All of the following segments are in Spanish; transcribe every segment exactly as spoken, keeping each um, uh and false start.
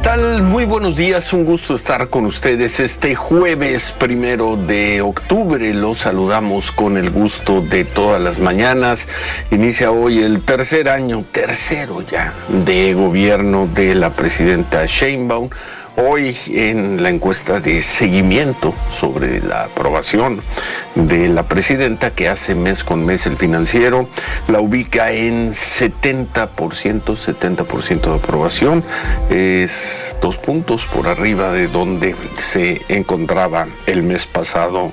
tal? Muy buenos días, un gusto estar con ustedes este jueves primero de octubre. Los saludamos con el gusto de todas las mañanas. Inicia hoy el tercer año, tercero ya, de gobierno de la presidenta Sheinbaum. Hoy en la encuesta de seguimiento sobre la aprobación de la presidenta, que hace mes con mes El Financiero la ubica en setenta por ciento, setenta por ciento de aprobación. Es dos puntos por arriba de donde se encontraba el mes pasado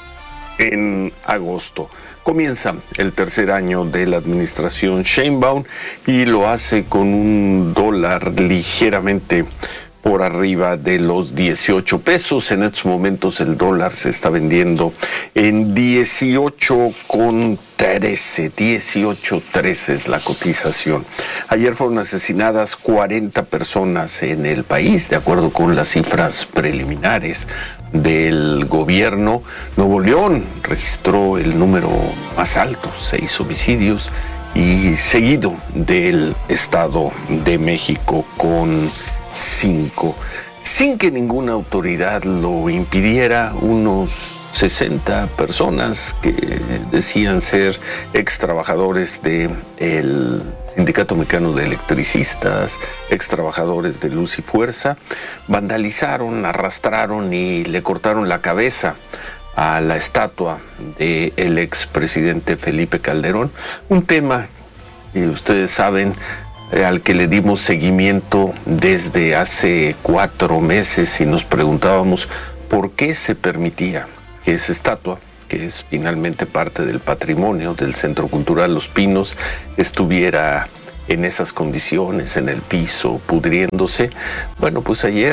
en agosto. Comienza el tercer año de la administración Sheinbaum y lo hace con un dólar ligeramente por arriba de los dieciocho pesos. En estos momentos el dólar se está vendiendo en dieciocho con trece, dieciocho trece es la cotización. Ayer fueron asesinadas cuarenta personas en el país, de acuerdo con las cifras preliminares del gobierno. Nuevo León registró el número más alto, seis homicidios, y seguido del Estado de México con cinco. Sin que ninguna autoridad lo impidiera, unos sesenta personas que decían ser ex trabajadores del Sindicato Mexicano de Electricistas, ex trabajadores de Luz y Fuerza, vandalizaron, arrastraron y le cortaron la cabeza a la estatua del expresidente Felipe Calderón. Un tema que ustedes saben, al que le dimos seguimiento desde hace cuatro meses y nos preguntábamos por qué se permitía que esa estatua, que es finalmente parte del patrimonio del Centro Cultural Los Pinos, estuviera en esas condiciones, en el piso, pudriéndose. Bueno, pues ayer,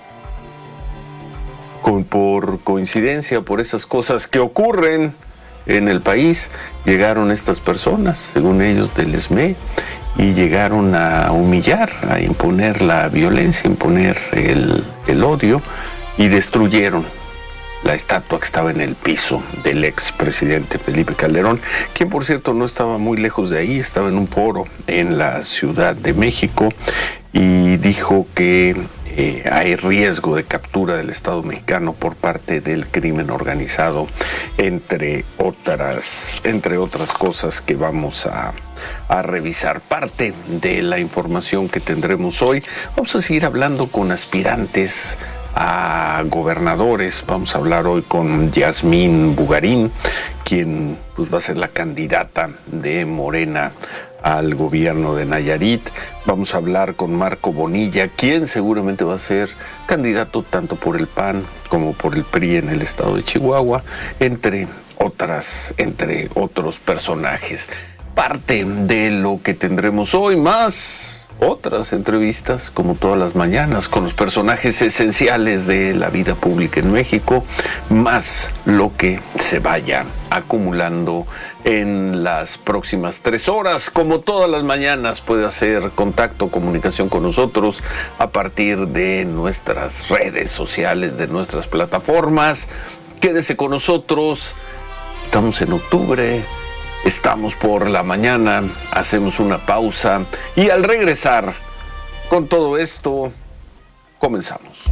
con, por coincidencia, por esas cosas que ocurren en el país, llegaron estas personas, según ellos, del E S M E, y llegaron a humillar, a imponer la violencia, imponer el, el odio, y destruyeron la estatua que estaba en el piso del expresidente Felipe Calderón, quien por cierto no estaba muy lejos de ahí, estaba en un foro en la Ciudad de México y dijo que eh, hay riesgo de captura del Estado mexicano por parte del crimen organizado, entre otras, entre otras cosas que vamos a a revisar. Parte de la información que tendremos hoy. Vamos a seguir hablando con aspirantes a gobernadores. Vamos a hablar hoy con Yasmín Bugarín, quien pues, va a ser la candidata de Morena al gobierno de Nayarit. Vamos a hablar con Marco Bonilla, quien seguramente va a ser candidato tanto por el P A N como por el P R I en el estado de Chihuahua, entre otras, entre otros personajes. Parte de lo que tendremos hoy, más otras entrevistas, como todas las mañanas, con los personajes esenciales de la vida pública en México, más lo que se vaya acumulando en las próximas tres horas. Como todas las mañanas, puede hacer contacto, comunicación con nosotros a partir de nuestras redes sociales, de nuestras plataformas. Quédese con nosotros. Estamos en octubre. Estamos por la mañana, hacemos una pausa y al regresar con todo esto, comenzamos.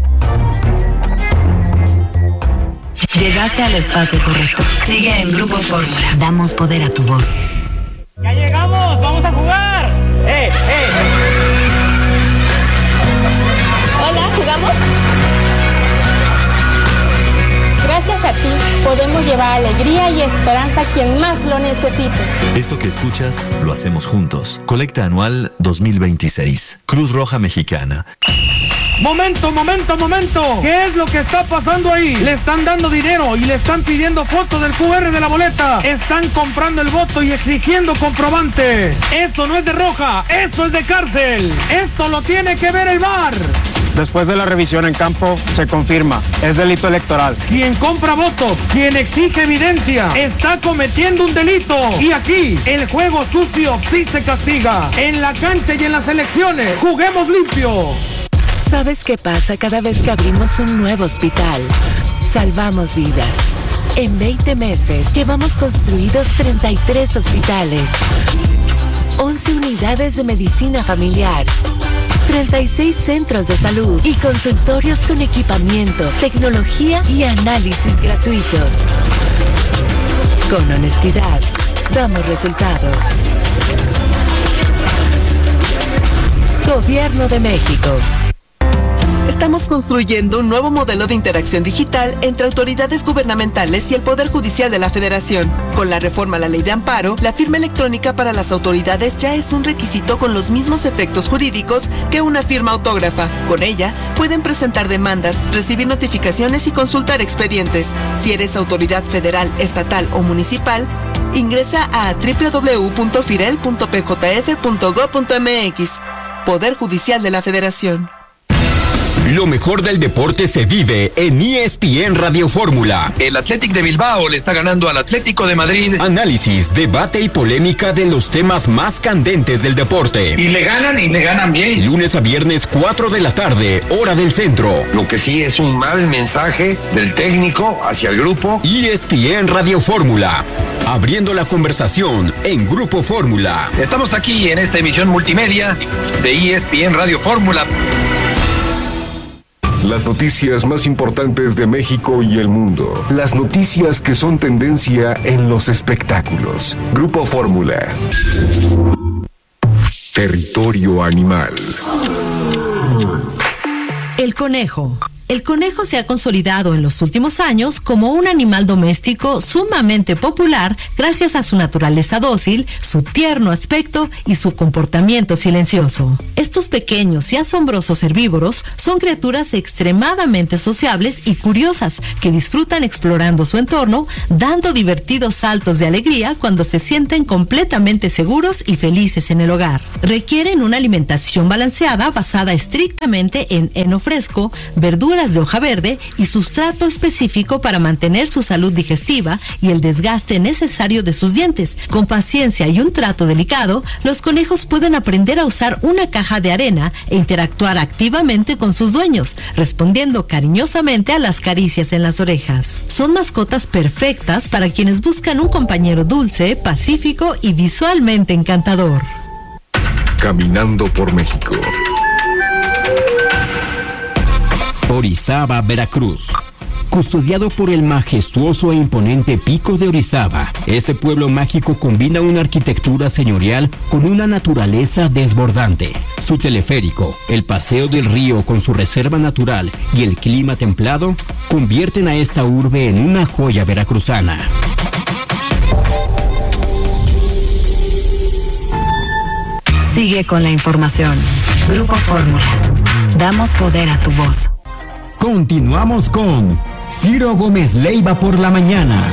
Llegaste al espacio correcto. Sigue en Grupo Fórmula. Damos poder a tu voz. ¡Ya llegamos! ¡Vamos a jugar! ¡Eh, eh! Hola, ¿jugamos? Gracias a ti podemos llevar alegría y esperanza a quien más lo necesite. Esto que escuchas lo hacemos juntos. Colecta anual dos mil veintiséis. Cruz Roja Mexicana. ¡Momento, momento, momento! ¿Qué es lo que está pasando ahí? Le están dando dinero y le están pidiendo foto del cu erre de la boleta. Están comprando el voto y exigiendo comprobante. Eso no es de roja, eso es de cárcel. Esto lo tiene que ver el V A R. Después de la revisión en campo, se confirma, es delito electoral. Quien compra votos, quien exige evidencia, está cometiendo un delito. Y aquí, el juego sucio sí se castiga. En la cancha y en las elecciones, juguemos limpio. ¿Sabes qué pasa cada vez que abrimos un nuevo hospital? Salvamos vidas. En veinte meses, llevamos construidos treinta y tres hospitales, once unidades de medicina familiar, treinta y seis centros de salud y consultorios con equipamiento, tecnología y análisis gratuitos. Con honestidad, damos resultados. Gobierno de México. Estamos construyendo un nuevo modelo de interacción digital entre autoridades gubernamentales y el Poder Judicial de la Federación. Con la reforma a la Ley de Amparo, la firma electrónica para las autoridades ya es un requisito con los mismos efectos jurídicos que una firma autógrafa. Con ella, pueden presentar demandas, recibir notificaciones y consultar expedientes. Si eres autoridad federal, estatal o municipal, ingresa a doble u doble u doble u punto firel punto p j f punto gob punto m x. Poder Judicial de la Federación. Lo mejor del deporte se vive en E S P N Radio Fórmula. El Athletic de Bilbao le está ganando al Atlético de Madrid. Análisis, debate y polémica de los temas más candentes del deporte. Y le ganan y le ganan bien. Lunes a viernes, cuatro de la tarde, hora del centro. Lo que sí es un mal mensaje del técnico hacia el grupo. E S P N Radio Fórmula. Abriendo la conversación en Grupo Fórmula. Estamos aquí en esta emisión multimedia de E S P N Radio Fórmula. Las noticias más importantes de México y el mundo. Las noticias que son tendencia en los espectáculos. Grupo Fórmula. Territorio animal. El conejo. El conejo se ha consolidado en los últimos años como un animal doméstico sumamente popular gracias a su naturaleza dócil, su tierno aspecto y su comportamiento silencioso. Estos pequeños y asombrosos herbívoros son criaturas extremadamente sociables y curiosas que disfrutan explorando su entorno, dando divertidos saltos de alegría cuando se sienten completamente seguros y felices en el hogar. Requieren una alimentación balanceada basada estrictamente en heno fresco, verduras de hoja verde y sustrato específico para mantener su salud digestiva y el desgaste necesario de sus dientes. Con paciencia y un trato delicado, los conejos pueden aprender a usar una caja de arena e interactuar activamente con sus dueños, respondiendo cariñosamente a las caricias en las orejas. Son mascotas perfectas para quienes buscan un compañero dulce, pacífico y visualmente encantador. Caminando por México. Orizaba, Veracruz. Custodiado por el majestuoso e imponente Pico de Orizaba, este pueblo mágico combina una arquitectura señorial con una naturaleza desbordante. Su teleférico, el paseo del río con su reserva natural y el clima templado convierten a esta urbe en una joya veracruzana. Sigue con la información. Grupo Fórmula. Damos poder a tu voz. Continuamos con Ciro Gómez Leiva por la mañana.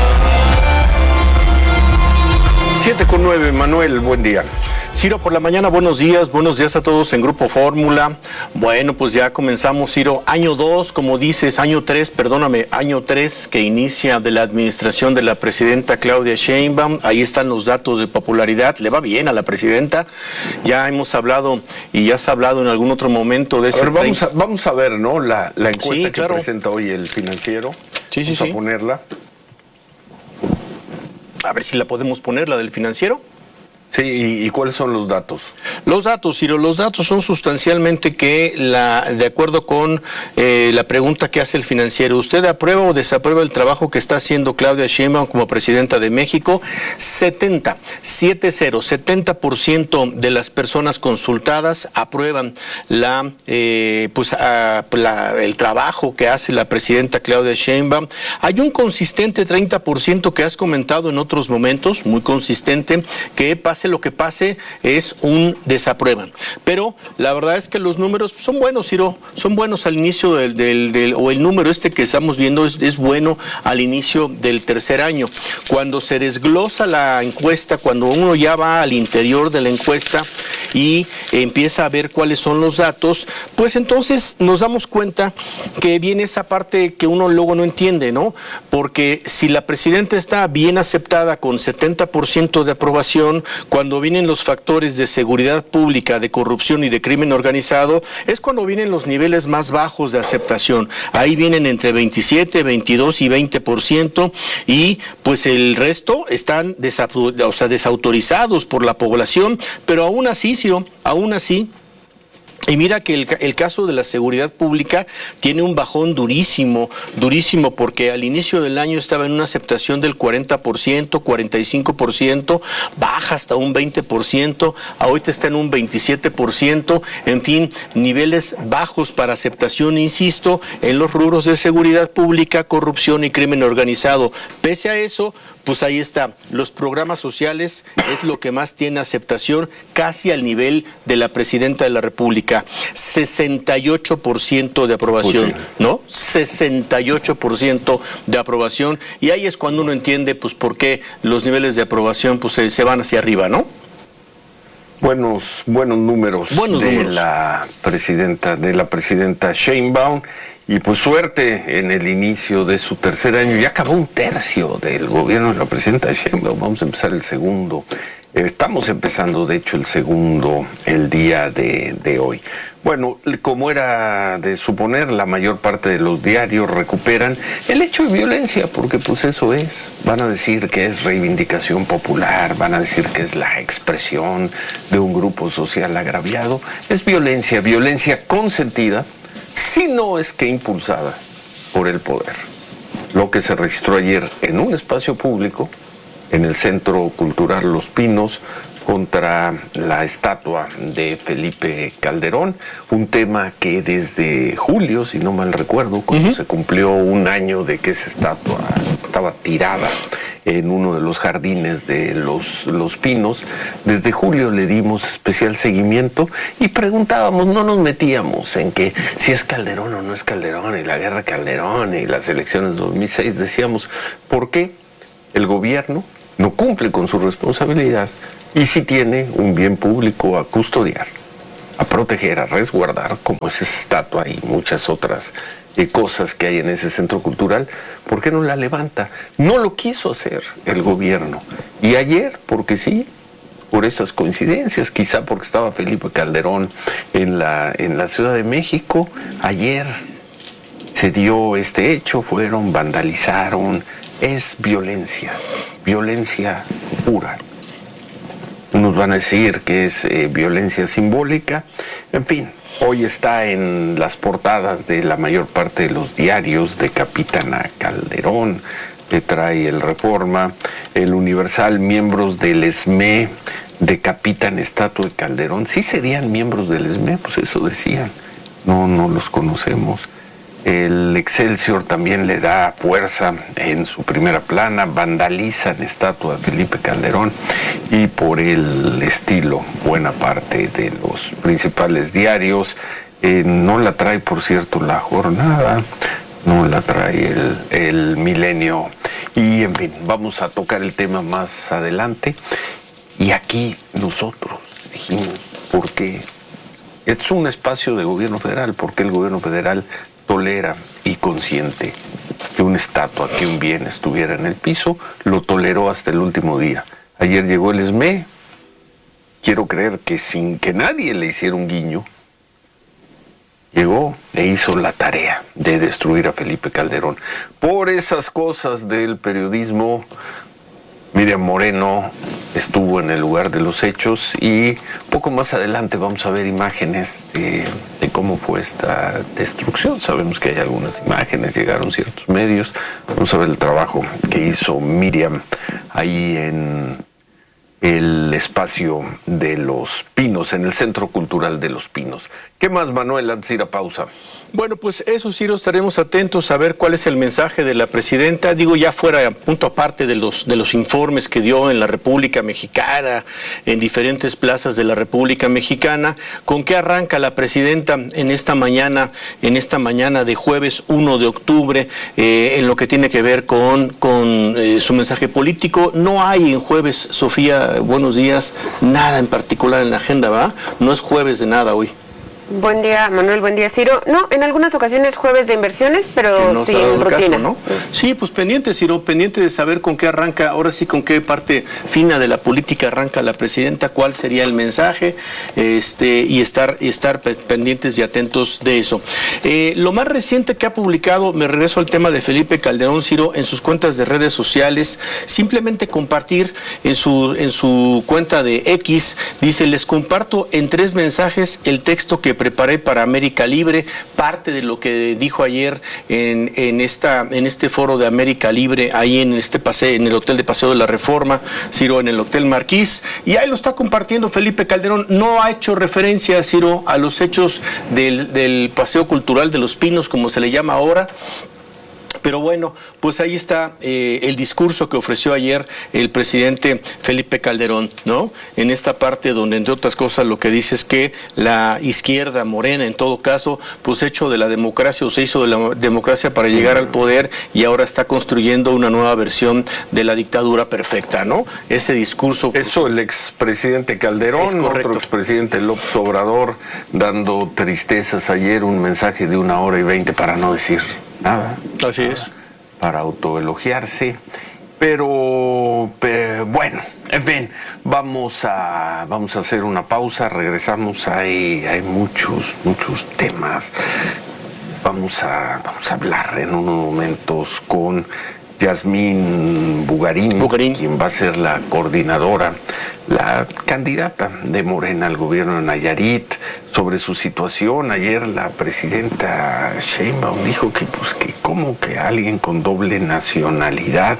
siete con nueve, Manuel, buen día. Ciro, por la mañana, buenos días, buenos días a todos en Grupo Fórmula. Bueno, pues ya comenzamos, Ciro, año dos, como dices, año tres, perdóname, año tres que inicia de la administración de la presidenta Claudia Sheinbaum. Ahí están los datos de popularidad, le va bien a la presidenta. Ya hemos hablado y ya se ha hablado en algún otro momento de ese... A ver, vamos, a, vamos a ver, ¿no? La, la encuesta sí, que claro. presenta hoy el Financiero. Sí, sí, vamos sí. a ponerla. A ver si la podemos poner, la del Financiero. Sí, ¿y, y cuáles son los datos? Los datos, Ciro, los datos son sustancialmente que, la, de acuerdo con eh, la pregunta que hace el Financiero, ¿usted aprueba o desaprueba el trabajo que está haciendo Claudia Sheinbaum como presidenta de México? setenta, setenta, setenta por ciento de las personas consultadas aprueban la, eh, pues, a, la, el trabajo que hace la presidenta Claudia Sheinbaum. Hay un consistente treinta por ciento que has comentado en otros momentos, muy consistente, que pasa lo que pase, es un desaprueban. Pero la verdad es que los números son buenos, Ciro, son buenos al inicio del, del, del o el número este que estamos viendo es, es bueno al inicio del tercer año. Cuando se desglosa la encuesta, cuando uno ya va al interior de la encuesta y empieza a ver cuáles son los datos, pues entonces nos damos cuenta que viene esa parte que uno luego no entiende, ¿no? Porque si la presidenta está bien aceptada con setenta por ciento de aprobación, cuando vienen los factores de seguridad pública, de corrupción y de crimen organizado, es cuando vienen los niveles más bajos de aceptación. Ahí vienen entre veintisiete, veintidós y veinte por ciento y pues el resto están desa- o sea, desautorizados por la población, pero aún así, Ciro, aún así, Y mira que el, el caso de la seguridad pública tiene un bajón durísimo, durísimo, porque al inicio del año estaba en una aceptación del cuarenta por ciento, cuarenta y cinco por ciento, baja hasta un veinte por ciento, ahorita está en un veintisiete por ciento, en fin, niveles bajos para aceptación, insisto, en los rubros de seguridad pública, corrupción y crimen organizado. Pese a eso, pues ahí está, los programas sociales es lo que más tiene aceptación, casi al nivel de la presidenta de la República, sesenta y ocho por ciento de aprobación, pues sí, ¿no? sesenta y ocho por ciento de aprobación, y ahí es cuando uno entiende pues por qué los niveles de aprobación pues se, se van hacia arriba, ¿no? Buenos, buenos números buenos de números. la presidenta, de la presidenta Sheinbaum. Y pues suerte en el inicio de su tercer año. Ya acabó un tercio del gobierno de la presidenta Sheinbaum. Vamos a empezar el segundo. Eh, estamos empezando, de hecho, el segundo el día de, de hoy. Bueno, como era de suponer, la mayor parte de los diarios recuperan el hecho de violencia, porque pues eso es. Van a decir que es reivindicación popular, van a decir que es la expresión de un grupo social agraviado. Es violencia, violencia consentida, si no es que impulsada por el poder. Lo que se registró ayer en un espacio público, en el Centro Cultural Los Pinos, contra la estatua de Felipe Calderón, un tema que desde julio, si no mal recuerdo, cuando uh-huh. se cumplió un año de que esa estatua estaba tirada en uno de los jardines de los, los Pinos, desde julio le dimos especial seguimiento y preguntábamos, no nos metíamos en que si es Calderón o no es Calderón, y la guerra Calderón y las elecciones de dos mil seis, decíamos, ¿por qué el gobierno no cumple con su responsabilidad y si tiene un bien público a custodiar, a proteger, a resguardar, como es esa estatua y muchas otras eh, cosas que hay en ese centro cultural? ¿Por qué no la levanta? No lo quiso hacer el gobierno. Y ayer, porque sí, por esas coincidencias, quizá porque estaba Felipe Calderón en la, en la Ciudad de México, ayer se dio este hecho, fueron, vandalizaron. Es violencia, violencia pura. Unos van a decir que es eh, violencia simbólica. En fin, hoy está en las portadas de la mayor parte de los diarios: decapitan a Calderón, que trae el Reforma, el Universal, miembros del E S M E decapitan estatua de Calderón. ¿Sí serían miembros del E S M E? Pues eso decían. No, no los conocemos. El Excelsior también le da fuerza en su primera plana, vandalizan estatua de Felipe Calderón, y por el estilo, buena parte de los principales diarios. Eh, no la trae, por cierto, La Jornada, no la trae el, el Milenio, y en fin, vamos a tocar el tema más adelante. Y aquí nosotros dijimos, ¿por qué? Es un espacio de gobierno federal, porque el gobierno federal tolera y consiente que una estatua, que un bien estuviera en el piso, lo toleró hasta el último día. Ayer llegó el E S M E, quiero creer que sin que nadie le hiciera un guiño, llegó e hizo la tarea de destruir a Felipe Calderón. Por esas cosas del periodismo, Miriam Moreno estuvo en el lugar de los hechos, y poco más adelante vamos a ver imágenes de, de cómo fue esta destrucción. Sabemos que hay algunas imágenes, llegaron ciertos medios. Vamos a ver el trabajo que hizo Miriam ahí en el espacio de Los Pinos, en el Centro Cultural de Los Pinos. ¿Qué más, Manuel, antes de ir a pausa? Bueno, pues eso, Ciro, estaremos atentos a ver cuál es el mensaje de la presidenta. Digo, ya fuera punto aparte de los, de los informes que dio en la República Mexicana, en diferentes plazas de la República Mexicana, ¿con qué arranca la presidenta en esta mañana, en esta mañana de jueves uno de octubre, eh, en lo que tiene que ver con, con eh, su mensaje político? No hay en jueves, Sofía, buenos días, nada en particular en la agenda, ¿va? No es jueves de nada hoy. Buen día, Manuel, buen día, Ciro. No, en algunas ocasiones jueves de inversiones, pero no sin rutina. Caso, ¿no? Sí, pues pendiente, Ciro, pendiente de saber con qué arranca, ahora sí con qué parte fina de la política arranca la presidenta, cuál sería el mensaje, este, y estar, y estar pendientes y atentos de eso. Eh, lo más reciente que ha publicado, me regreso al tema de Felipe Calderón, Ciro, en sus cuentas de redes sociales, simplemente compartir en su, en su cuenta de X, dice: les comparto en tres mensajes el texto que preparé para América Libre, parte de lo que dijo ayer en, en, esta, en este foro de América Libre, ahí en este paseo, en el Hotel de Paseo de la Reforma, Ciro, en el Hotel Marquís, y ahí lo está compartiendo Felipe Calderón. No ha hecho referencia, Ciro, a los hechos del, del Paseo Cultural de los Pinos, como se le llama ahora. Pero bueno, pues ahí está eh, el discurso que ofreció ayer el presidente Felipe Calderón, ¿no? En esta parte donde, entre otras cosas, lo que dice es que la izquierda, Morena, en todo caso, pues hecho de la democracia o se hizo de la democracia para llegar al poder y ahora está construyendo una nueva versión de la dictadura perfecta, ¿no? Ese discurso... Pues, eso el expresidente Calderón, otro expresidente López Obrador, dando tristezas ayer, un mensaje de una hora y veinte para no decir... nada. Así es. Para autoelogiarse. Pero, pero bueno, en fin, vamos a vamos a hacer una pausa, regresamos, hay, hay muchos, muchos temas. Vamos a, vamos a hablar en unos momentos con Yasmín Bugarín, Bugarín, quien va a ser la coordinadora, la candidata de Morena al gobierno de Nayarit, sobre su situación. Ayer la presidenta Sheinbaum dijo que, pues, que como que alguien con doble nacionalidad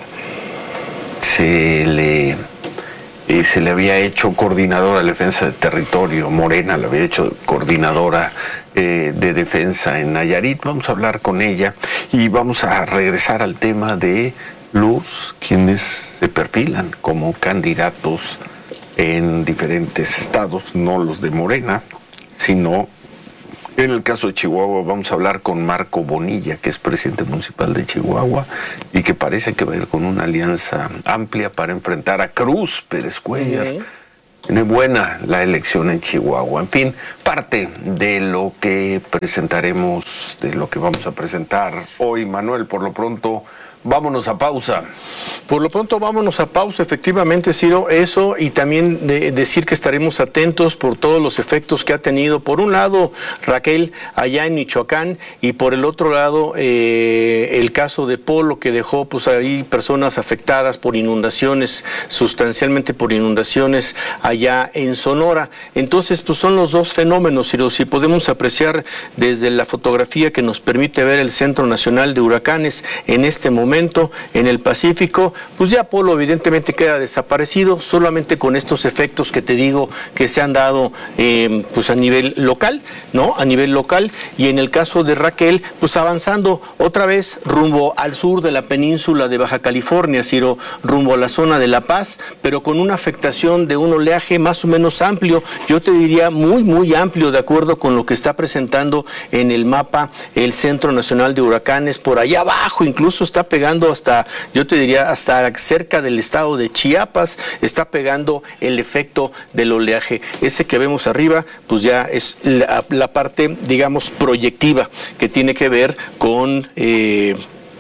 se le, eh, se le había hecho coordinadora de defensa del territorio, Morena le había hecho coordinadora eh, de defensa en Nayarit. Vamos a hablar con ella y vamos a regresar al tema de los quienes se perfilan como candidatos en diferentes estados, no los de Morena, sino en el caso de Chihuahua. Vamos a hablar con Marco Bonilla, que es presidente municipal de Chihuahua y que parece que va a ir con una alianza amplia para enfrentar a Cruz Pérez Cuellar. Uh-huh. Tiene buena la elección en Chihuahua. En fin, parte de lo que presentaremos, de lo que vamos a presentar hoy, Manuel. Por lo pronto, vámonos a pausa. Por lo pronto vámonos a pausa, efectivamente, Ciro, eso, y también de decir que estaremos atentos por todos los efectos que ha tenido, por un lado, Raquel, allá en Michoacán, y por el otro lado, eh, el caso de Polo, que dejó pues ahí personas afectadas por inundaciones, sustancialmente por inundaciones allá en Sonora. Entonces, pues son los dos fenómenos, Ciro. Si podemos apreciar desde la fotografía que nos permite ver el Centro Nacional de Huracanes en este momento, en el Pacífico, pues ya Polo evidentemente queda desaparecido, solamente con estos efectos que te digo que se han dado eh, pues a nivel local, ¿no? A nivel local, y en el caso de Raquel, pues avanzando otra vez rumbo al sur de la península de Baja California, Ciro, rumbo a la zona de La Paz, pero con una afectación de un oleaje más o menos amplio, yo te diría muy, muy amplio, de acuerdo con lo que está presentando en el mapa el Centro Nacional de Huracanes. Por allá abajo incluso está pegando hasta, yo te diría, hasta cerca del estado de Chiapas, está pegando el efecto del oleaje. Ese que vemos arriba, pues ya es la, la parte, digamos, proyectiva, que tiene que ver con... Eh,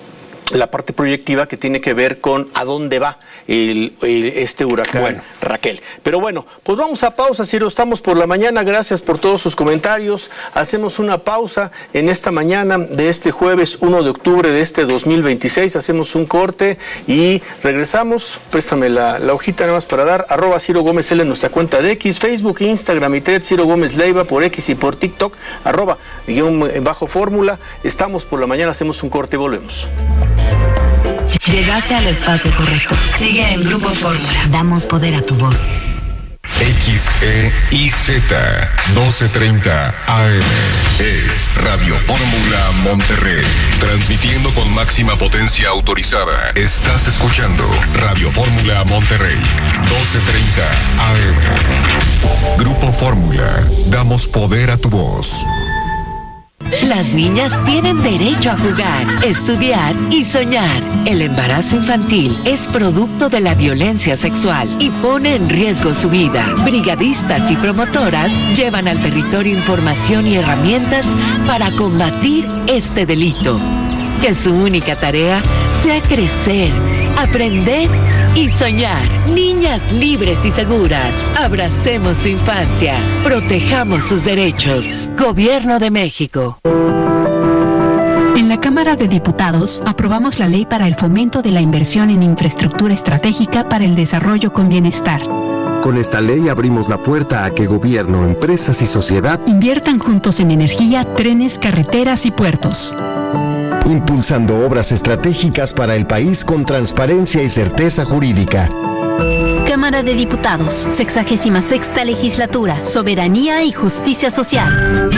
la parte proyectiva que tiene que ver con a dónde va el, el, este huracán, bueno, Raquel. Pero bueno, pues vamos a pausa, Ciro, estamos por la mañana, gracias por todos sus comentarios. Hacemos una pausa en esta mañana de este jueves uno de octubre de este dos mil veintiséis, hacemos un corte y regresamos. Préstame la, la hojita nada más para dar, arroba Ciro Gómez L en nuestra cuenta de X, Facebook, Instagram y Thread, Ciro Gómez Leiva por X y por TikTok, arroba guión bajo fórmula. Estamos por la mañana, hacemos un corte y volvemos. Llegaste al espacio correcto. Sigue en Grupo Fórmula. Damos poder a tu voz. X E I Z doce treinta A M es Radio Fórmula Monterrey, transmitiendo con máxima potencia autorizada. Estás escuchando Radio Fórmula Monterrey, doce treinta A M. Grupo Fórmula, damos poder a tu voz. Las niñas tienen derecho a jugar, estudiar y soñar. El embarazo infantil es producto de la violencia sexual y pone en riesgo su vida. Brigadistas y promotoras llevan al territorio información y herramientas para combatir este delito. Que su única tarea sea crecer, aprender y soñar. Niñas libres y seguras. Abracemos su infancia. Protejamos sus derechos. Gobierno de México. En la Cámara de Diputados aprobamos la ley para el fomento de la inversión en infraestructura estratégica para el desarrollo con bienestar. Con esta ley abrimos la puerta a que gobierno, empresas y sociedad inviertan juntos en energía, trenes, carreteras y puertos. Impulsando obras estratégicas para el país con transparencia y certeza jurídica. Cámara de Diputados, sexagésima sexta legislatura, soberanía y justicia social.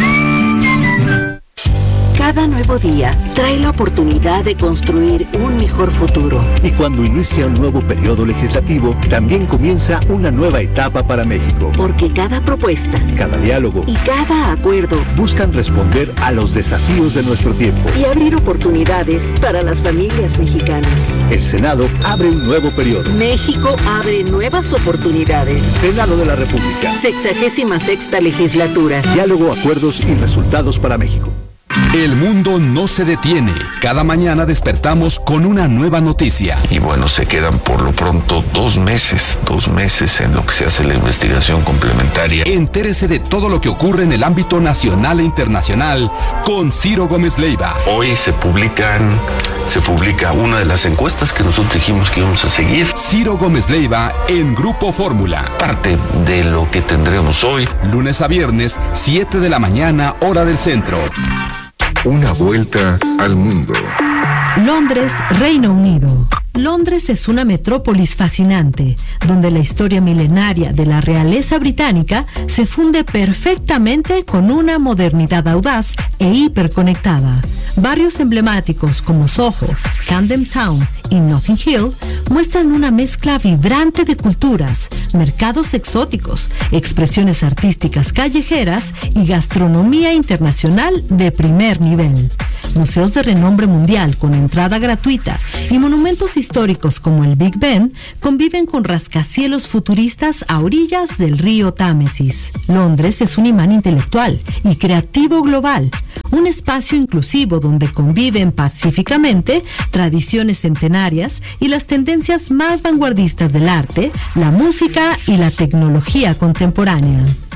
Cada nuevo día trae la oportunidad de construir un mejor futuro. Y cuando inicia un nuevo periodo legislativo, también comienza una nueva etapa para México. Porque cada propuesta, cada diálogo y cada acuerdo buscan responder a los desafíos de nuestro tiempo y abrir oportunidades para las familias mexicanas. El Senado abre un nuevo periodo. México abre nuevas oportunidades. Senado de la República. Sexagésima sexta legislatura. Diálogo, acuerdos y resultados para México. El mundo no se detiene. Cada mañana despertamos con una nueva noticia. Y bueno, se quedan por lo pronto dos meses, dos meses en lo que se hace la investigación complementaria. Entérese de todo lo que ocurre en el ámbito nacional e internacional con Ciro Gómez Leiva. Hoy se publican, se publica una de las encuestas que nosotros dijimos que íbamos a seguir. Ciro Gómez Leiva en Grupo Fórmula. Parte de lo que tendremos hoy. Lunes a viernes, siete de la mañana, hora del centro. Una vuelta al mundo. Londres, Reino Unido. Londres es una metrópolis fascinante, donde la historia milenaria de la realeza británica se funde perfectamente con una modernidad audaz e hiperconectada. Barrios emblemáticos como Soho, Camden Town y Notting Hill muestran una mezcla vibrante de culturas, mercados exóticos, expresiones artísticas callejeras y gastronomía internacional de primer nivel. Museos de renombre mundial con entrada gratuita y monumentos históricos como el Big Ben conviven con rascacielos futuristas a orillas del río Támesis. Londres es un imán intelectual y creativo global, un espacio inclusivo donde conviven pacíficamente tradiciones centenarias y las tendencias más vanguardistas del arte, la música y la tecnología contemporánea.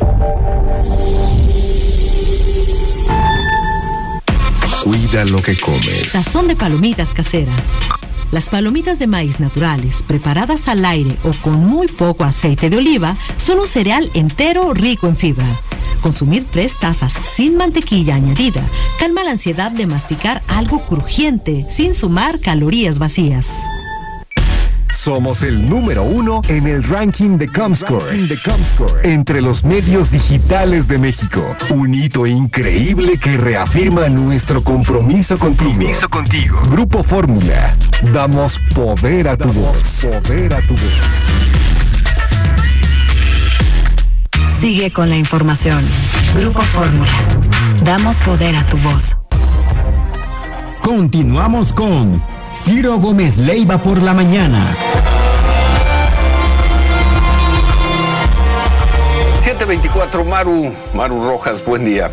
Cuida lo que comes. Sazón de palomitas caseras. Las palomitas de maíz naturales, preparadas al aire o con muy poco aceite de oliva, son un cereal entero rico en fibra. Consumir tres tazas sin mantequilla añadida calma la ansiedad de masticar algo crujiente sin sumar calorías vacías. Somos el número uno en el ranking de Comscore, de Comscore entre los medios digitales de México. Un hito increíble que reafirma nuestro compromiso contigo. Compromiso contigo. Grupo Fórmula. Damos poder a tu voz. Poder a tu voz. Sigue con la información. Grupo Fórmula. Damos poder a tu voz. Continuamos con Ciro Gómez Leiva por la mañana. siete veinticuatro, Maru, Maru Rojas, buen día.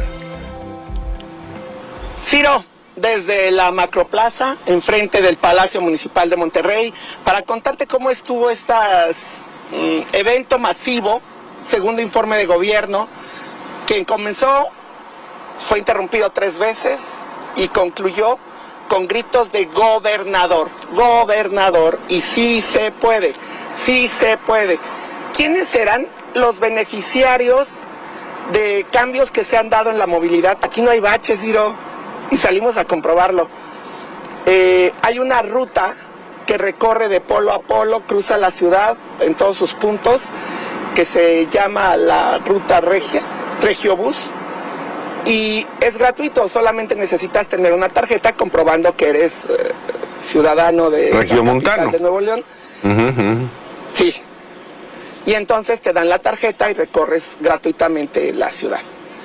Ciro, desde la Macroplaza, enfrente del Palacio Municipal de Monterrey, para contarte cómo estuvo este um, evento masivo, segundo informe de gobierno, que comenzó, fue interrumpido tres veces y concluyó con gritos de gobernador, gobernador, y sí se puede, sí se puede. ¿Quiénes serán los beneficiarios de cambios que se han dado en la movilidad? Aquí no hay baches, Ciro, y salimos a comprobarlo. Eh, hay una ruta que recorre de polo a polo, cruza la ciudad en todos sus puntos, que se llama la ruta Regia, Regiobús. Y es gratuito, solamente necesitas tener una tarjeta comprobando que eres eh, ciudadano de Regiomontano de Nuevo León. Uh -huh. Sí. Y entonces te dan la tarjeta y recorres gratuitamente la ciudad.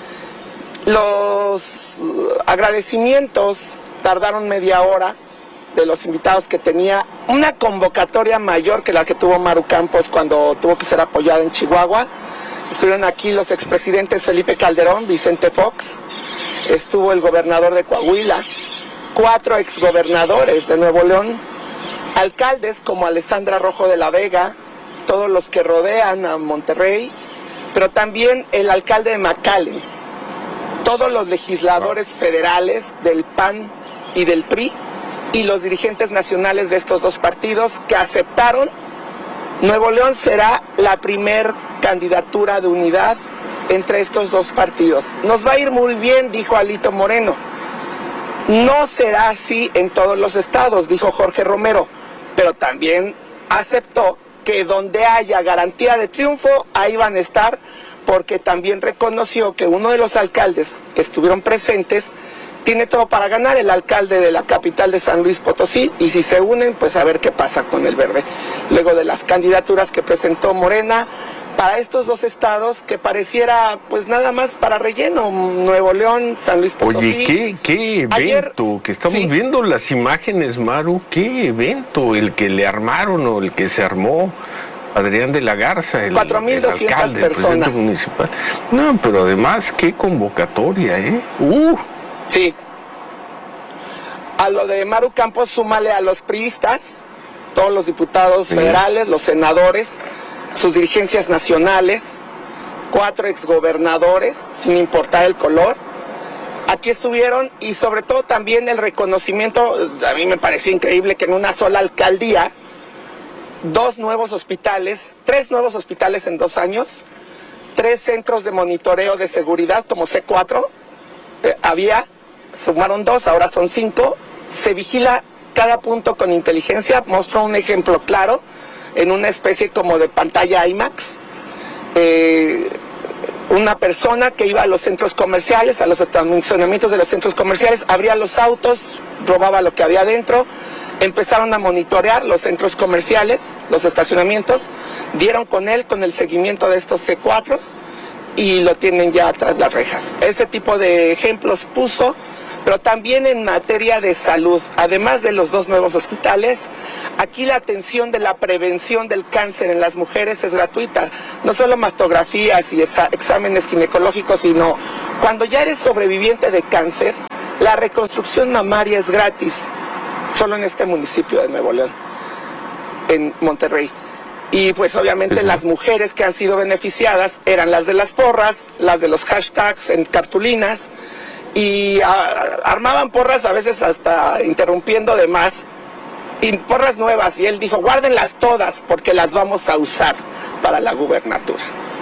Los agradecimientos tardaron media hora de los invitados que tenía, una convocatoria mayor que la que tuvo Maru Campos cuando tuvo que ser apoyada en Chihuahua. Estuvieron aquí los expresidentes Felipe Calderón, Vicente Fox, estuvo el gobernador de Coahuila, cuatro exgobernadores de Nuevo León, alcaldes como Alessandra Rojo de la Vega, todos los que rodean a Monterrey, pero también el alcalde de McAllen, todos los legisladores federales del P A N y del P R I y los dirigentes nacionales de estos dos partidos que aceptaron Nuevo León será la primer candidatura de unidad entre estos dos partidos. Nos va a ir muy bien, dijo Alito Moreno. No será así en todos los estados, dijo Jorge Romero, pero también aceptó que donde haya garantía de triunfo, ahí van a estar, porque también reconoció que uno de los alcaldes que estuvieron presentes tiene todo para ganar, el alcalde de la capital de San Luis Potosí, y si se unen, pues a ver qué pasa con el Verde. Luego de las candidaturas que presentó Morena para estos dos estados, que pareciera pues nada más para relleno, Nuevo León, San Luis Potosí. Oye, ¿qué, qué evento? Ayer, que estamos sí. viendo las imágenes, Maru, ¿qué evento? El que le armaron o el que se armó Adrián de la Garza, el, cuatro mil doscientas el alcalde, personas. El presidente municipal. No, pero además, qué convocatoria, ¿eh? Uh. Sí. A lo de Maru Campos, súmale a los priistas, todos los diputados sí. federales, los senadores, sus dirigencias nacionales, cuatro exgobernadores, sin importar el color. Aquí estuvieron, y sobre todo también el reconocimiento, a mí me parecía increíble que en una sola alcaldía, dos nuevos hospitales, tres nuevos hospitales en dos años, tres centros de monitoreo de seguridad como C cuatro, eh, había, sumaron dos, ahora son cinco, se vigila cada punto con inteligencia, mostró un ejemplo claro, en una especie como de pantalla IMAX, eh, una persona que iba a los centros comerciales, a los estacionamientos de los centros comerciales, abría los autos, robaba lo que había adentro, empezaron a monitorear los centros comerciales, los estacionamientos, dieron con él con el seguimiento de estos C cuatro y lo tienen ya tras las rejas. Ese tipo de ejemplos puso, pero también en materia de salud, además de los dos nuevos hospitales, aquí la atención de la prevención del cáncer en las mujeres es gratuita, no solo mastografías y esa, exámenes ginecológicos, sino cuando ya eres sobreviviente de cáncer, la reconstrucción mamaria es gratis, solo en este municipio de Nuevo León, en Monterrey. Y pues obviamente las mujeres que han sido beneficiadas eran las de las porras, las de los hashtags en cartulinas, y a, armaban porras a veces hasta interrumpiendo de más, y porras nuevas, y él dijo, guárdenlas todas porque las vamos a usar para la gubernatura.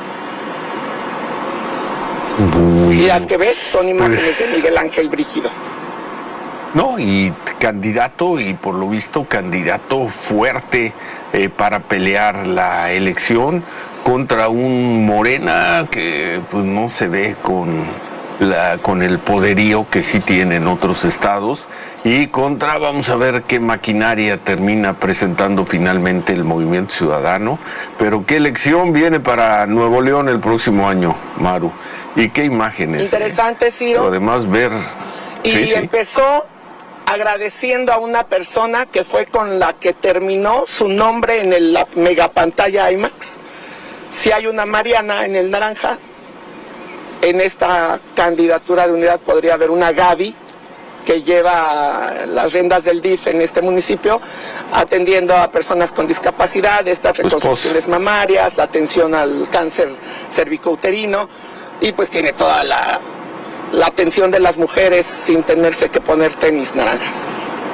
Bueno, y las que ves son imágenes pues... de Miguel Ángel Brígido. No, y candidato, y por lo visto candidato fuerte eh, para pelear la elección contra un Morena que pues no se ve con, la, con el poderío que sí tiene en otros estados, y contra, vamos a ver qué maquinaria termina presentando finalmente el Movimiento Ciudadano, pero qué elección viene para Nuevo León el próximo año, Maru, y qué imágenes. Interesante, eh. Ciro. Pero además ver... Y sí, empezó... Sí. agradeciendo a una persona que fue con la que terminó su nombre en el, la megapantalla IMAX. Si hay una Mariana en el naranja, en esta candidatura de unidad podría haber una Gaby, que lleva las riendas del D I F en este municipio, atendiendo a personas con discapacidad, estas reconstrucciones mamarias, la atención al cáncer cervicouterino, y pues tiene toda la... la atención de las mujeres sin tenerse que poner tenis naranjas.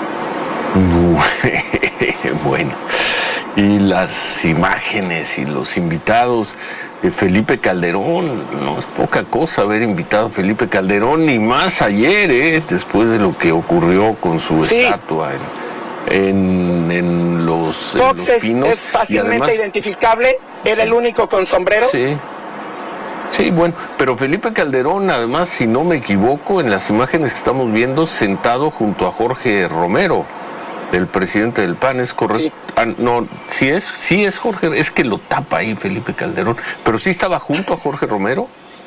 Bueno, y las imágenes y los invitados de Felipe Calderón, no es poca cosa haber invitado a Felipe Calderón, ni más ayer, ¿eh? Después de lo que ocurrió con su sí. estatua en, en, en los, Fox en los Pinos. Es, es fácilmente además, identificable, era el único con sombrero. Sí. Sí, bueno, pero Felipe Calderón, además, si no me equivoco, en las imágenes que estamos viendo, sentado junto a Jorge Romero, el presidente del P A N, ¿es correcto? Sí. Ah, no, sí es, sí es Jorge, es que lo tapa ahí Felipe Calderón, pero sí estaba junto a Jorge Romero.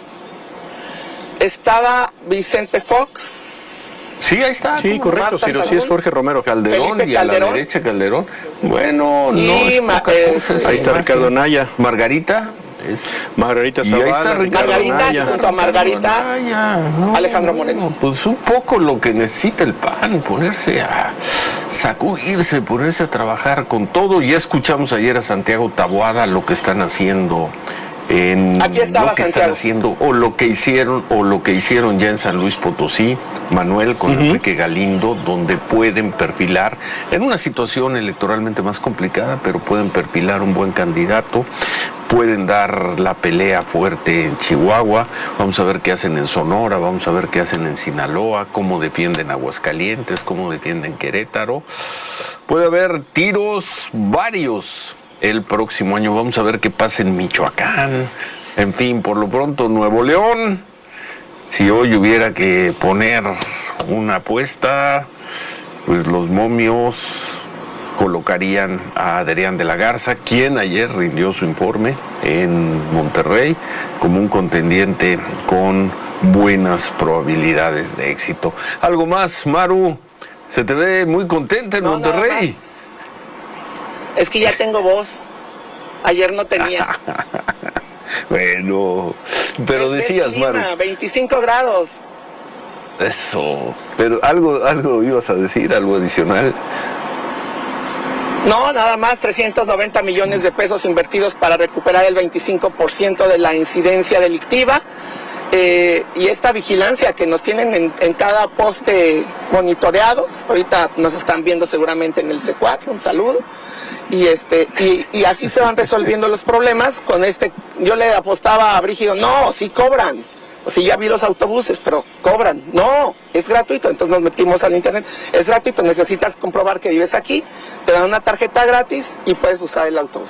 Estaba Vicente Fox. Sí, ahí está. Sí, correcto, sí, sí es Jorge Romero. Calderón Felipe y a Calderón. La derecha Calderón. Bueno, no y es poca eh, cosa. Ahí está Ricardo Naya. Margarita. Es... Margarita Zavala, Margarita, Naya. Junto a Margarita, Naya, no, Alejandro Moreno. Pues un poco lo que necesita el P A N, ponerse a sacudirse, ponerse a trabajar con todo. Ya escuchamos ayer a Santiago Taboada lo que están haciendo en Aquí estaba lo que Santiago. están haciendo o lo que hicieron o lo que hicieron ya en San Luis Potosí, Manuel, con uh-huh. Enrique Galindo, donde pueden perfilar en una situación electoralmente más complicada, pero pueden perfilar un buen candidato, pueden dar la pelea fuerte en Chihuahua, vamos a ver qué hacen en Sonora, vamos a ver qué hacen en Sinaloa, cómo defienden Aguascalientes, cómo defienden Querétaro. Puede haber tiros varios el próximo año, vamos a ver qué pasa en Michoacán, en fin, por lo pronto Nuevo León. Si hoy hubiera que poner una apuesta, pues los momios colocarían a Adrián de la Garza, quien ayer rindió su informe en Monterrey, como un contendiente con buenas probabilidades de éxito. ¿Algo más, Maru? Se te ve muy contenta en no, Monterrey. Es que ya tengo voz. Ayer no tenía. Bueno, pero decías, Maru. veinticinco grados. Eso. Pero algo, algo ibas a decir, algo adicional. No, nada más trescientos noventa millones de pesos invertidos para recuperar el veinticinco por ciento de la incidencia delictiva. Eh, y esta vigilancia que nos tienen en, en cada poste monitoreados. Ahorita nos están viendo seguramente en el C cuatro, un saludo. Y este y, y así se van resolviendo los problemas con este. Yo le apostaba a Brígido, no, sí cobran. O sea, ya vi los autobuses, pero cobran. No, es gratuito. Entonces nos metimos al internet. Es gratuito, necesitas comprobar que vives aquí, te dan una tarjeta gratis y puedes usar el autobús.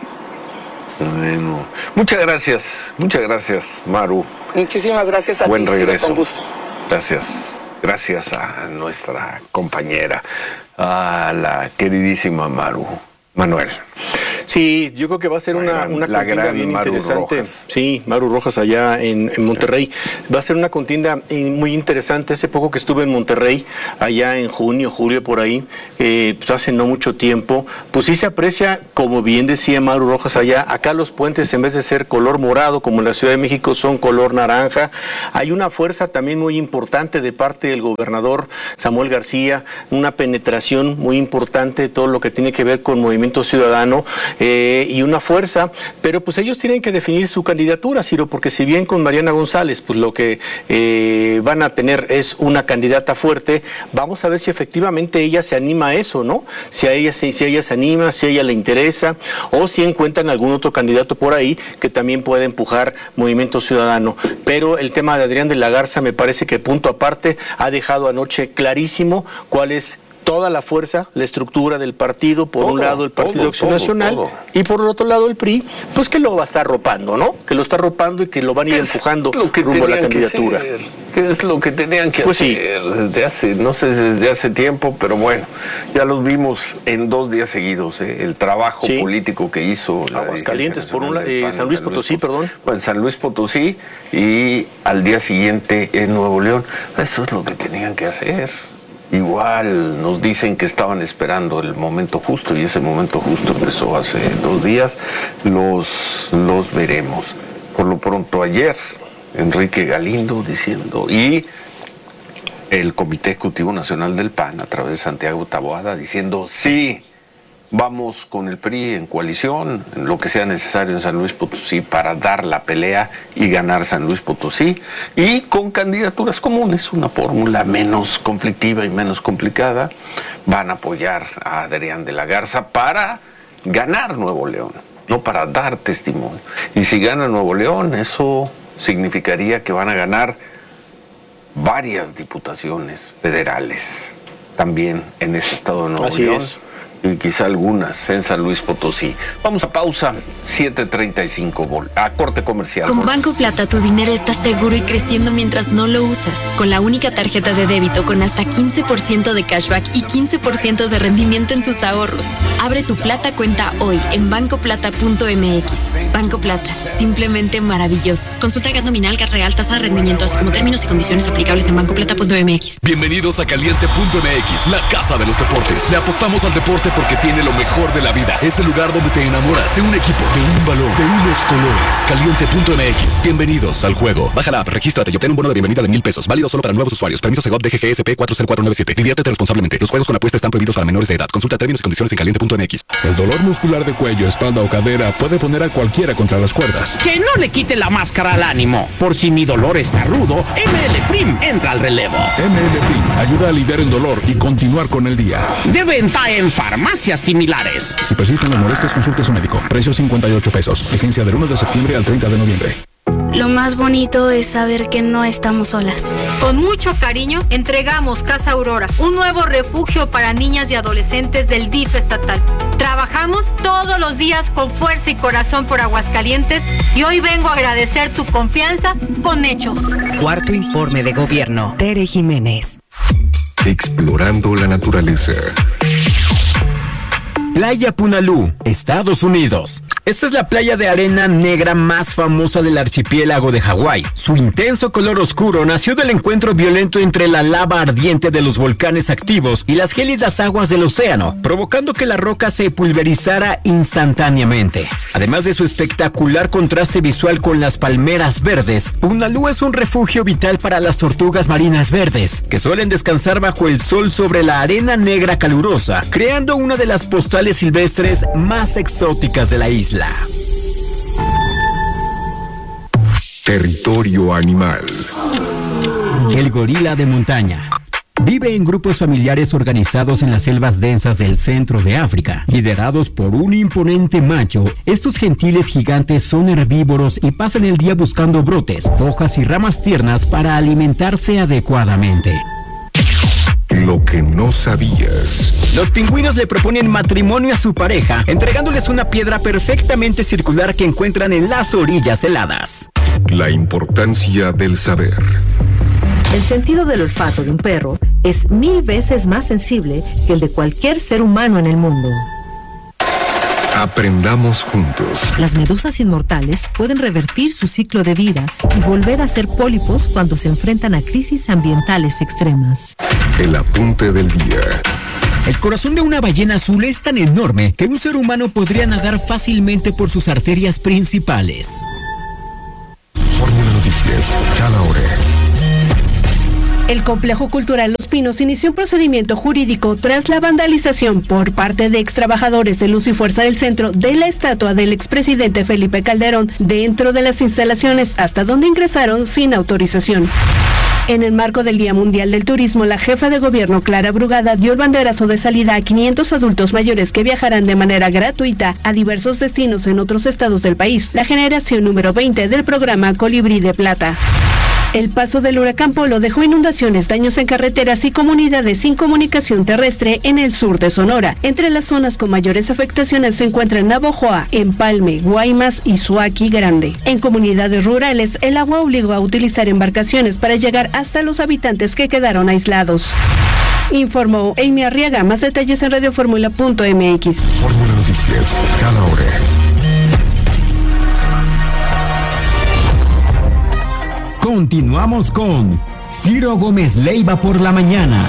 Bueno, muchas gracias, muchas gracias, Maru. Muchísimas gracias a Buen ti. Buen regreso. Con gusto. Gracias, gracias a nuestra compañera, a la queridísima Maru. Manuel. Sí, yo creo que va a ser una, una la contienda gran bien Maru interesante. Rojas. Sí, Maru Rojas allá en, en Monterrey. Va a ser una contienda muy interesante. Hace poco que estuve en Monterrey, allá en junio, julio, por ahí, eh, pues hace no mucho tiempo, pues sí se aprecia, como bien decía Maru Rojas allá, acá los puentes en vez de ser color morado, como en la Ciudad de México, son color naranja. Hay una fuerza también muy importante de parte del gobernador Samuel García, una penetración muy importante de todo lo que tiene que ver con movimiento ciudadano. Eh, y una fuerza, pero pues ellos tienen que definir su candidatura, Ciro, porque si bien con Mariana González, pues lo que eh, van a tener es una candidata fuerte, vamos a ver si efectivamente ella se anima a eso, ¿no? Si a ella, si, si a ella se anima, si a ella le interesa, o si encuentran algún otro candidato por ahí que también pueda empujar Movimiento Ciudadano. Pero el tema de Adrián de la Garza me parece que punto aparte ha dejado anoche clarísimo cuál es toda la fuerza, la estructura del partido, por todo, un lado el Partido todo, Acción todo, Nacional todo. Y por el otro lado el P R I, pues que lo va a estar arropando, ¿no? Que lo está arropando y que lo van a ir empujando rumbo a la candidatura. ¿Qué es lo que tenían que pues hacer sí. desde hace, no sé, desde hace tiempo, pero bueno, ya los vimos en dos días seguidos, ¿eh? El trabajo sí. político que hizo la Aguascalientes, por un lado, eh, San Luis Potosí, perdón. Bueno, en San Luis Potosí y al día siguiente en Nuevo León. Eso es lo que tenían que hacer. Igual nos dicen que estaban esperando el momento justo y ese momento justo empezó hace dos días. Los, los veremos. Por lo pronto ayer, Enrique Galindo diciendo, y el Comité Ejecutivo Nacional del P A N a través de Santiago Taboada diciendo sí, vamos con el P R I en coalición, en lo que sea necesario en San Luis Potosí para dar la pelea y ganar San Luis Potosí, y con candidaturas comunes, una fórmula menos conflictiva y menos complicada. Van a apoyar a Adrián de la Garza para ganar Nuevo León, no para dar testimonio. Y si gana Nuevo León, eso significaría que van a ganar varias diputaciones federales también en ese estado de Nuevo Así León. Es. Y quizá algunas en San Luis Potosí. Vamos a pausa, siete treinta y cinco, a corte comercial. Con Banco Plata tu dinero está seguro y creciendo mientras no lo usas. Con la única tarjeta de débito con hasta quince por ciento de cashback y quince por ciento de rendimiento en tus ahorros. Abre tu Plata cuenta hoy en banco plata punto m x. Banco Plata, simplemente maravilloso. Consulta G A T nominal, G A T real, tasa de rendimiento, así como términos y condiciones aplicables en banco plata punto m x. Bienvenidos a caliente punto m x, la casa de los deportes. Le apostamos al deporte porque tiene lo mejor de la vida. Es el lugar donde te enamoras de un equipo, de un balón, de unos colores. Caliente punto m x. Bienvenidos al juego. Baja la app, regístrate y obtén un bono de bienvenida de mil pesos. Válido solo para nuevos usuarios. Permiso Segov D G G S P cuatro cero cuatro nueve siete. Diviértete responsablemente. Los juegos con apuesta están prohibidos para menores de edad. Consulta términos y condiciones en caliente punto m x. El dolor muscular de cuello, espalda o cadera puede poner a cualquiera contra las cuerdas. Que no le quite la máscara al ánimo. Por si mi dolor está rudo, M L Prim entra al relevo. M L Prim ayuda a aliviar el dolor y continuar con el día. De venta en farmacias similares. Si persisten las molestias, consulte a su médico. Precio cincuenta y ocho pesos. Vigencia del uno de septiembre al treinta de noviembre. Lo más bonito es saber que no estamos solas. Con mucho cariño, entregamos Casa Aurora, un nuevo refugio para niñas y adolescentes del D I F estatal. Trabajamos todos los días con fuerza y corazón por Aguascalientes y hoy vengo a agradecer tu confianza con hechos. Cuarto informe de gobierno. Tere Jiménez. Explorando la naturaleza. Playa Punalú, Estados Unidos. Esta es la playa de arena negra más famosa del archipiélago de Hawái. Su intenso color oscuro nació del encuentro violento entre la lava ardiente de los volcanes activos y las gélidas aguas del océano, provocando que la roca se pulverizara instantáneamente. Además de su espectacular contraste visual con las palmeras verdes, Punalú es un refugio vital para las tortugas marinas verdes, que suelen descansar bajo el sol sobre la arena negra calurosa, creando una de las postales silvestres más exóticas de la isla. Territorio animal. El gorila de montaña. Vive en grupos familiares organizados en las selvas densas del centro de África, liderados por un imponente macho. Estos gentiles gigantes son herbívoros y pasan el día buscando brotes, hojas y ramas tiernas para alimentarse adecuadamente. Lo que no sabías. Los pingüinos le proponen matrimonio a su pareja, entregándoles una piedra perfectamente circular que encuentran en las orillas heladas. La importancia del saber. El sentido del olfato de un perro es mil veces más sensible que el de cualquier ser humano en el mundo. Aprendamos juntos. Las medusas inmortales pueden revertir su ciclo de vida y volver a ser pólipos cuando se enfrentan a crisis ambientales extremas. El apunte del día. El corazón de una ballena azul es tan enorme que un ser humano podría nadar fácilmente por sus arterias principales. Fórmula Noticias, cada hora. El Complejo Cultural Los Pinos inició un procedimiento jurídico tras la vandalización por parte de extrabajadores de Luz y Fuerza del Centro de la estatua del expresidente Felipe Calderón dentro de las instalaciones hasta donde ingresaron sin autorización. En el marco del Día Mundial del Turismo, la jefa de gobierno Clara Brugada dio el banderazo de salida a quinientos adultos mayores que viajarán de manera gratuita a diversos destinos en otros estados del país, la generación número veinte del programa Colibrí de Plata. El paso del huracán Polo dejó inundaciones, daños en carreteras y comunidades sin comunicación terrestre en el sur de Sonora. Entre las zonas con mayores afectaciones se encuentran Navojoa, Empalme, Guaymas y Suaqui Grande. En comunidades rurales, el agua obligó a utilizar embarcaciones para llegar hasta los habitantes que quedaron aislados. Informó Amy Arriaga. Más detalles en radioformula punto m x. Fórmula Noticias, cada hora. Continuamos con Ciro Gómez Leiva por la mañana.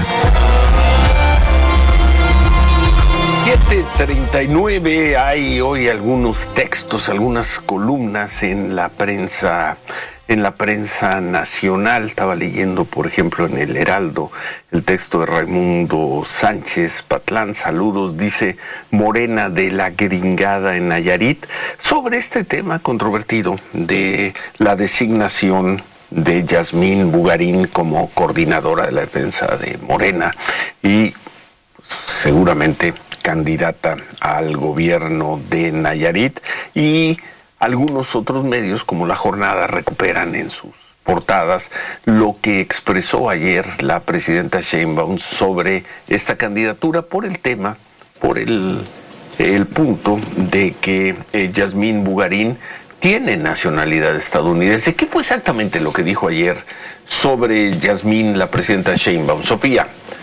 siete treinta y nueve, hay hoy algunos textos, algunas columnas en la prensa, en la prensa nacional. Estaba leyendo, por ejemplo, en el Heraldo, el texto de Raimundo Sánchez Patlán, saludos, dice Morena de la Gringada en Nayarit, sobre este tema controvertido de la designación de Yasmín Bugarín como coordinadora de la defensa de Morena y seguramente candidata al gobierno de Nayarit, y algunos otros medios como La Jornada recuperan en sus portadas lo que expresó ayer la presidenta Sheinbaum sobre esta candidatura por el tema, por el, el punto de que eh, Yasmín Bugarín tiene nacionalidad estadounidense. ¿Qué fue exactamente lo que dijo ayer sobre Yasmín la presidenta Sheinbaum? Sofía.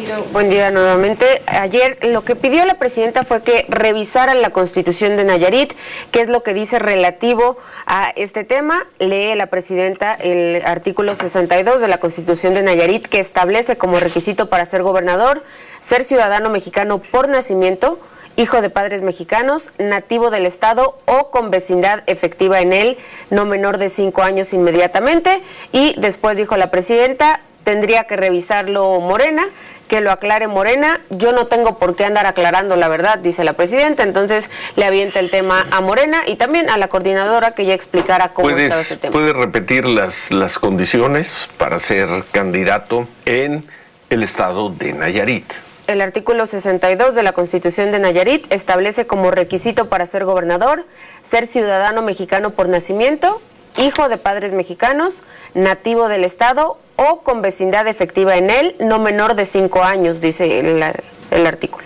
Ciro, buen día nuevamente. Ayer lo que pidió la presidenta fue que revisaran la Constitución de Nayarit, que es lo que dice relativo a este tema. Lee la presidenta el artículo sesenta y dos de la Constitución de Nayarit, que establece como requisito para ser gobernador ser ciudadano mexicano por nacimiento, hijo de padres mexicanos, nativo del estado o con vecindad efectiva en él, no menor de cinco años inmediatamente. Y después dijo la presidenta, tendría que revisarlo Morena, que lo aclare Morena. Yo no tengo por qué andar aclarando la verdad, dice la presidenta. Entonces le avienta el tema a Morena y también a la coordinadora que ya explicara cómo estaba ese tema. ¿Puedes repetir las, las condiciones para ser candidato en el estado de Nayarit? El artículo sesenta y dos de la Constitución de Nayarit establece como requisito para ser gobernador ser ciudadano mexicano por nacimiento, hijo de padres mexicanos, nativo del estado o con vecindad efectiva en él, no menor de cinco años, dice el, el artículo.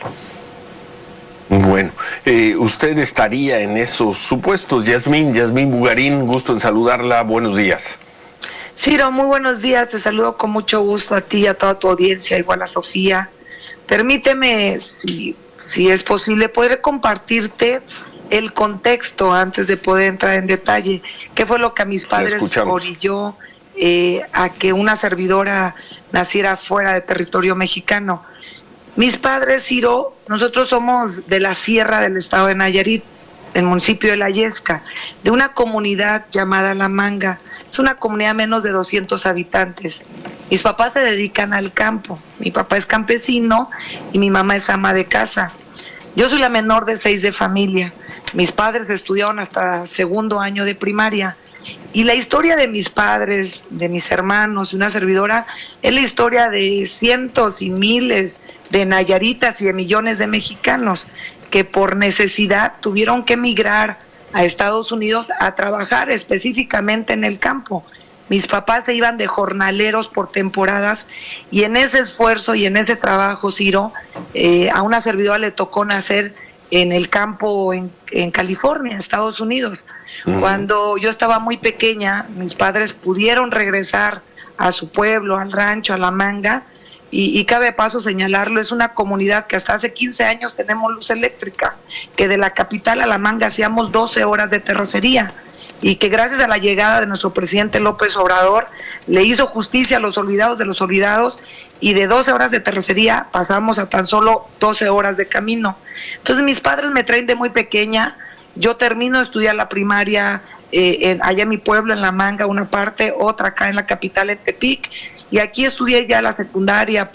Bueno, eh, usted estaría en esos supuestos. Yasmín, Yasmín Bugarín, gusto en saludarla, buenos días. Ciro, muy buenos días, te saludo con mucho gusto a ti y a toda tu audiencia, igual a Sofía. Permíteme, si, si es posible, poder compartirte el contexto antes de poder entrar en detalle. ¿Qué fue lo que a mis padres orilló eh, a que una servidora naciera fuera de territorio mexicano? Mis padres, Ciro, nosotros somos de la sierra del estado de Nayarit, del municipio de La Yesca, de una comunidad llamada La Manga. Es una comunidad de menos de doscientos habitantes. Mis papás se dedican al campo. Mi papá es campesino y mi mamá es ama de casa. Yo soy la menor de seis de familia. Mis padres estudiaron hasta segundo año de primaria. Y la historia de mis padres, de mis hermanos y una servidora, es la historia de cientos y miles de nayaritas y de millones de mexicanos que por necesidad tuvieron que emigrar a Estados Unidos a trabajar específicamente en el campo. Mis papás se iban de jornaleros por temporadas y en ese esfuerzo y en ese trabajo, Ciro, eh, a una servidora le tocó nacer en el campo en, en California, Estados Unidos. Uh-huh. Cuando yo estaba muy pequeña, mis padres pudieron regresar a su pueblo, al rancho, a La Manga, y, y cabe paso señalarlo, es una comunidad que hasta hace quince años tenemos luz eléctrica, que de la capital a La Manga hacíamos doce horas de terracería, y que gracias a la llegada de nuestro presidente López Obrador le hizo justicia a los olvidados de los olvidados, y de doce horas de terracería pasamos a tan solo doce horas de camino. Entonces mis padres me traen de muy pequeña, yo termino de estudiar la primaria eh, en, allá en mi pueblo, en La Manga, una parte, otra acá en la capital, en Tepic, y aquí estudié ya la secundaria,